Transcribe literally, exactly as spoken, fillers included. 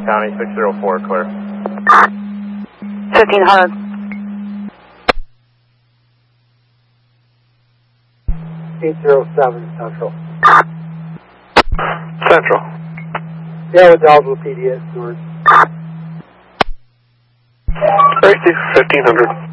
County, six zero four, clear. fifteen hundred. eight zero seven, Central. Central. Yeah, with Dalville P D at Stewart. Tracy, fifteen hundred.